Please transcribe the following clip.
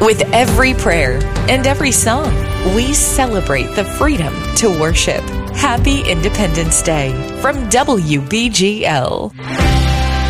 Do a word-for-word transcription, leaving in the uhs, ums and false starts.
With every prayer and every song, we celebrate the freedom to worship. Happy Independence Day from W B G L.